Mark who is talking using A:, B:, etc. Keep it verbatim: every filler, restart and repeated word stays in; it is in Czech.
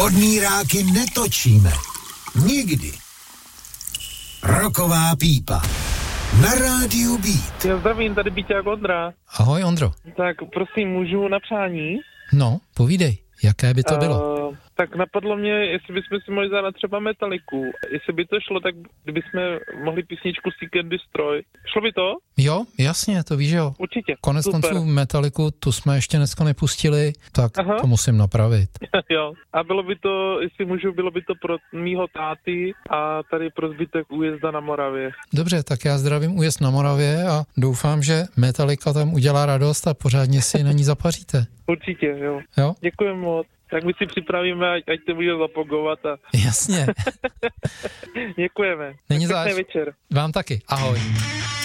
A: Vodníráky netočíme. Nikdy. Roková pípa. Na rádiu Beat.
B: Já zdravím, tady Bíťák Ondra.
C: Ahoj, Ondro.
B: Tak prosím, můžu na přání?
C: No, povídej, jaké by to bylo?
B: Uh, tak napadlo mě, jestli bychom si mohli zahrát třeba Metaliku. Jestli by to šlo, tak kdybychom mohli písničku Seek and Destroy. Šlo by to?
C: Jo, jasně, to víš, jo.
B: Určitě.
C: Konec
B: super.
C: konců Metaliku, tu jsme ještě dneska nepustili, tak Aha. to musím napravit.
B: Jo. A bylo by to, jestli můžu, bylo by to pro mýho táty a tady pro zbytek Újezda na Moravě.
C: Dobře, tak já zdravím Újezd na Moravě a doufám, že Metalika tam udělá radost a pořádně si na ní zapaříte.
B: Určitě, jo.
C: Jo?
B: Děkujem moc. Tak my si připravíme, ať, ať to bude zapogovat. A...
C: Jasně.
B: Děkujeme.
C: Není
B: tak
C: záč.
B: večer.
C: Vám taky. Ahoj.